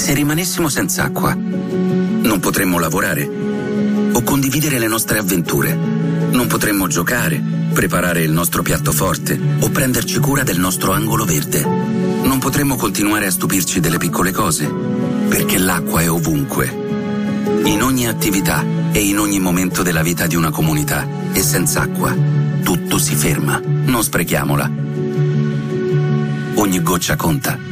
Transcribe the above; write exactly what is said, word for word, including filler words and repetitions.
Se rimanessimo senza acqua, non potremmo lavorare o condividere le nostre avventure. Non potremmo giocare, preparare il nostro piatto forte o prenderci cura del nostro angolo verde. Non potremmo continuare a stupirci delle piccole cose, perché l'acqua è ovunque, in ogni attività e in ogni momento della vita di una comunità. E senza acqua tutto si ferma. Non sprechiamola. Ogni goccia conta.